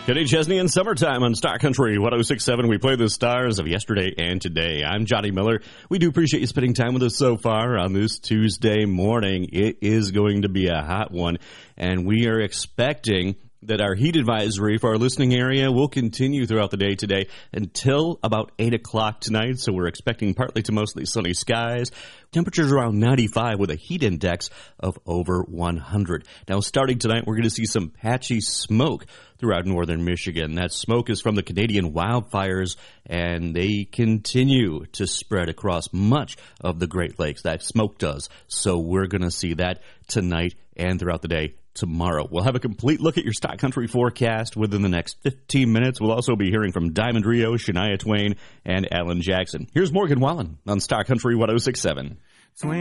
Kenny Chesney in Summertime on Star Country 106.7. We play the stars of yesterday and today. I'm Johnny Miller. We do appreciate you spending time with us so far on this Tuesday morning. It is going to be a hot one, and we are expecting that our heat advisory for our listening area will continue throughout the day today until about 8 o'clock tonight. So we're expecting partly to mostly sunny skies. Temperatures around 95 with a heat index of over 100. Now, starting tonight, we're going to see some patchy smoke throughout northern Michigan. That smoke is from the Canadian wildfires, and they continue to spread across much of the Great Lakes. That smoke does. So we're going to see that tonight and throughout the day tomorrow. We'll have a complete look at your Stock Country forecast within the next 15 minutes. We'll also be hearing from Diamond Rio, Shania Twain, and Alan Jackson. Here's Morgan Wallen on Stock Country 106.7.